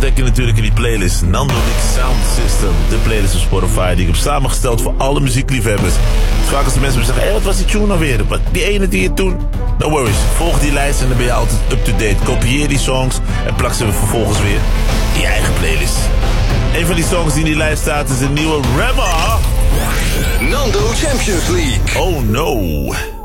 trek je natuurlijk in die playlist. Nando Mix Sound System. De playlist op Spotify die ik heb samengesteld voor alle muziekliefhebbers. Dus vaak als de mensen me zeggen, wat was die tune nou weer? Wat die ene die je toen? No worries, volg die lijst en dan ben je altijd up-to-date. Kopieer die songs en plak ze vervolgens weer in je eigen playlist. Een van die songs die in die lijst staat is de nieuwe Rema. Nando Champions League. Oh no.